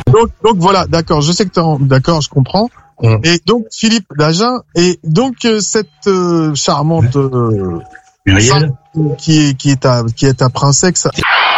Donc voilà, d'accord, je sais que d'accord, je comprends. Et donc Philippe Dagen, et donc cette charmante Muriel qui est ta princesse.